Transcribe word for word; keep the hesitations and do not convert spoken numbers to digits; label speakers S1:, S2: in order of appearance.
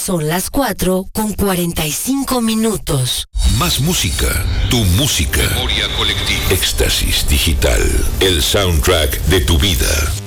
S1: Son las cuatro con cuarenta y cinco minutos.
S2: Más música, tu música. Memoria colectiva. Éxtasis digital, el soundtrack de tu vida.